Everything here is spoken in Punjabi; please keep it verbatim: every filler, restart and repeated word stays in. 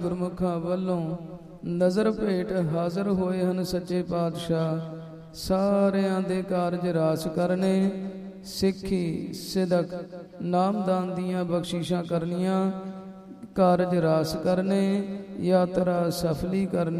ਗੁਰਮੁਖਾਂ ਵੱਲੋਂ ਨਜ਼ਰ ਭੇਟ ਹਾਜ਼ਰ ਹੋਏ ਹਨ ਸੱਚੇ ਪਾਤਸ਼ਾਹ। ਸਾਰਿਆਂ ਦੇ ਕਾਰਜ ਰਾਸ ਕਰਨੇ, ਸਿੱਖੀ ਸਿਦਕ ਨਾਮਦਾਨ ਦੀਆਂ ਬਖਸ਼ਿਸ਼ਾਂ ਕਰਨੀਆਂ, ਕਾਰਜ ਰਾਸ ਕਰਨੇ, ਯਾਤਰਾ ਸਫਲੀ ਕਰਨੀ।